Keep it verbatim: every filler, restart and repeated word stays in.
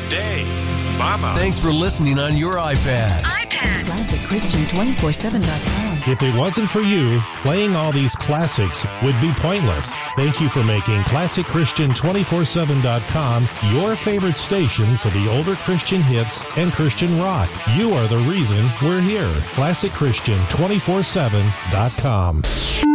day, mama. Thanks for listening on your iPad. iPad. Classic Christian two four seven dot com. If it wasn't for you, playing all these classics would be pointless. Thank you for making Classic Christian two four seven dot com your favorite station for the older Christian hits and Christian rock. You are the reason we're here. Classic Christian two four seven dot com.